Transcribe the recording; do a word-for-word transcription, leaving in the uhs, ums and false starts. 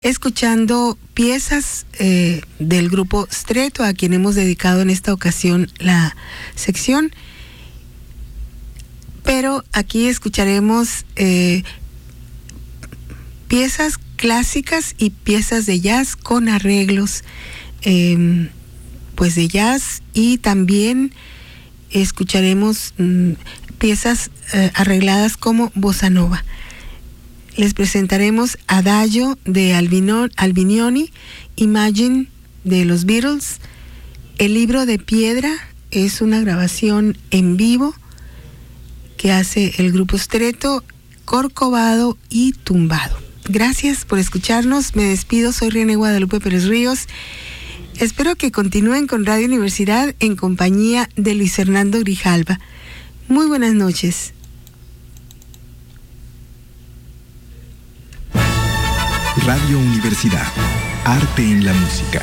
escuchando piezas eh, del grupo Stretto, a quien hemos dedicado en esta ocasión la sección. Pero aquí escucharemos eh, piezas clásicas y piezas de jazz con arreglos eh, pues de jazz, y también escucharemos mm, piezas eh, arregladas como bossa nova. Les presentaremos Adagio de Albino, Albinioni, Imagine de los Beatles. El libro de piedra es una grabación en vivo que hace el grupo Stretto, Corcovado y Tumbado. Gracias por escucharnos. Me despido. Soy René Guadalupe Pérez Ríos. Espero que continúen con Radio Universidad en compañía de Luis Fernando Grijalva. Muy buenas noches. Radio Universidad. Arte en la música.